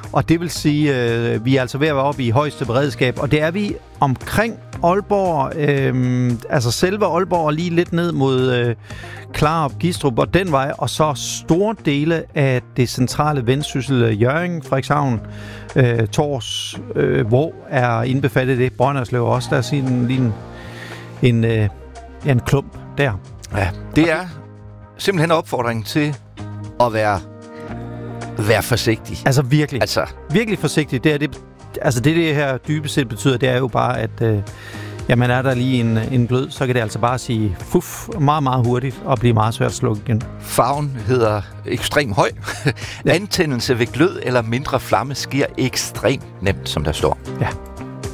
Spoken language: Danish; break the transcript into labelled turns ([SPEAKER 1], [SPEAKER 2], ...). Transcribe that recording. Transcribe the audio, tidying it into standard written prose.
[SPEAKER 1] Og det vil sige, vi er altså ved at være oppe i højeste beredskab, og det er vi omkring Aalborg, altså selve Aalborg og lige lidt ned mod Klarup, Gistrup og den vej, og så store dele af det centrale Vendsyssel, Hjørring, Frederikshavn, Tors, hvor er indbefattet det. Brønderslev også, der er sådan en klump der.
[SPEAKER 2] Ja, det er simpelthen en opfordring til at være forsigtig.
[SPEAKER 1] Altså virkelig. Virkelig forsigtig. Det her dybest set betyder, det er jo bare, at jamen er der lige en glød, så kan det altså bare sige fuf meget, meget hurtigt og blive meget svært at slukke igen.
[SPEAKER 2] Farven hedder ekstrem høj. Antændelse ved glød eller mindre flamme sker ekstremt nemt, som der står.
[SPEAKER 1] Ja.